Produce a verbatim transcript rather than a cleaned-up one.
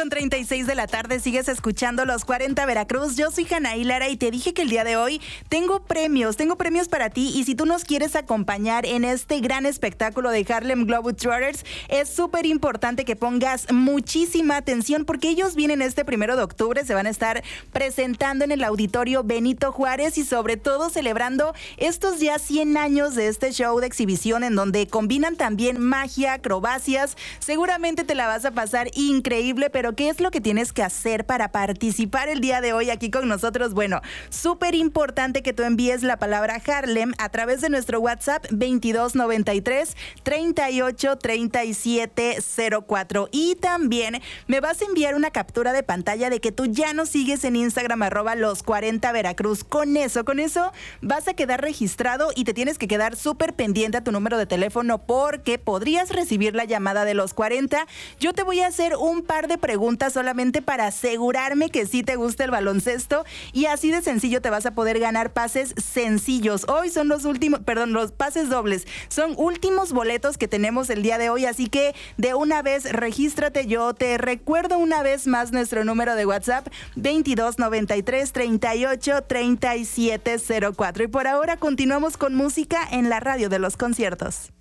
con treinta y seis de la tarde, sigues escuchando Los cuarenta Veracruz. Yo soy Janaí Lara y te dije que el día de hoy tengo premios, tengo premios para ti. Y si tú nos quieres acompañar en este gran espectáculo de Harlem Globetrotters, es súper importante que pongas muchísima atención porque ellos vienen este primero de octubre, se van a estar presentando en el Auditorio Benito Juárez y sobre todo celebrando estos ya cien años de este show de exhibición en donde combinan también magia, acrobacias. Seguramente te la vas a pasar increíble, pero ¿qué es lo que tienes que hacer para participar el día de hoy aquí con nosotros? Bueno, súper importante que tú envíes la palabra Harlem a través de nuestro WhatsApp veintidós noventa y tres, treinta y ocho, treinta y siete cero cuatro. Y también me vas a enviar una captura de pantalla de que tú ya nos sigues en Instagram, arroba los cuarenta Veracruz. Con eso, con eso vas a quedar registrado y te tienes que quedar súper pendiente a tu número de teléfono porque podrías recibir la llamada de los cuarenta. Yo te voy a hacer un par de preguntas solamente para asegurarme que sí te gusta el baloncesto y así de sencillo te vas a poder ganar pases sencillos. Hoy son los últimos, perdón, los pases dobles. Son últimos boletos que tenemos el día de hoy, así que de una vez regístrate. Yo te recuerdo una vez más nuestro número de WhatsApp veintidós noventa y tres, treinta y ocho, treinta y siete cero cuatro. Y por ahora continuamos con música en la radio de los conciertos.